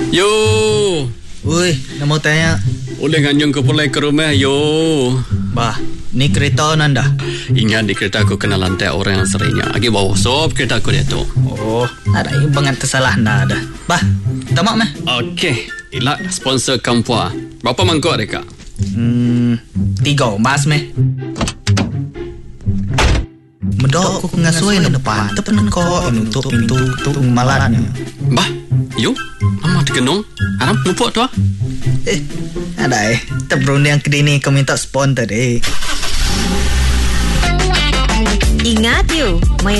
Yo. Ui, nak mau tanya. Boleh nganyung ke pulai ke rumah, yo. Bah, ni kereta nanda. Ingat di kereta aku kena lantai orang yang seringnya. Agi bawa sop kereta aku dia tu. Oh, ada banget tersalah nda ada. Bah, tamak mah. Okey, ila sponsor Kampua. Berapa mangkuk mereka? 3 mas meh. Medok aku ngasui na depan. Tepen kau nutup pintu tu malannya. Bah, yo. Lama dikenung. Haram mumpuk tu ah. Ada terberunding ke dini kau minta sponsor deh. Ingat you,